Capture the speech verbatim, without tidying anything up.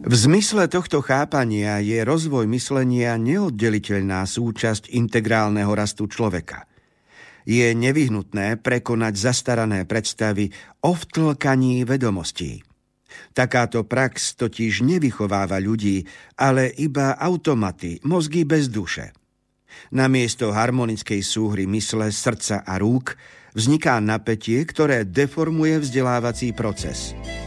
V zmysle tohto chápania je rozvoj myslenia neoddeliteľná súčasť integrálneho rastu človeka. Je nevyhnutné prekonať zastarané predstavy o vtlkaní vedomostí. Takáto prax totiž nevychováva ľudí, ale iba automaty, mozgy bez duše. Namiesto harmonickej súhry mysle, srdca a rúk vzniká napätie, ktoré deformuje vzdelávací proces.